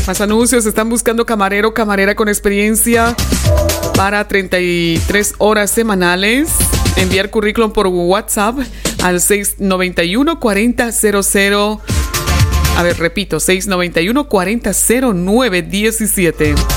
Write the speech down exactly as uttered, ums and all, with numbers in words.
Más anuncios. Están buscando camarero, camarera con experiencia para treinta y tres horas semanales. Enviar currículum por WhatsApp al seis noventa y uno cuarenta cero cero. A ver, repito, seis noventa y uno cuarenta cero nueve diecisiete.